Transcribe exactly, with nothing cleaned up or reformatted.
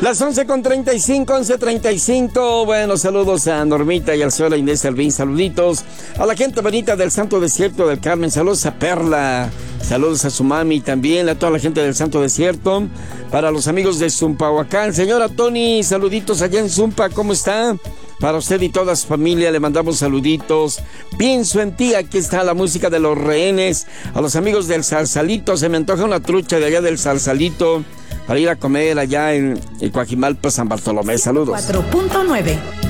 Las once con treinta y cinco, once treinta y cinco. Bueno, saludos a Normita y al señor Inés Alvín. Saluditos a la gente bonita del Santo Desierto del Carmen. Saludos a Perla. Saludos a su mami también, a toda la gente del Santo Desierto. Para los amigos de Zumpahuacán. Señora Tony, saluditos allá en Zumpa. ¿Cómo está? Para usted y toda su familia le mandamos saluditos. Pienso en ti, aquí está la música de Los Rehenes. A los amigos del Salsalito, se me antoja una trucha de allá del Salsalito para ir a comer allá en, en Coajimalpa, San Bartolomé. Saludos. cuatro punto nueve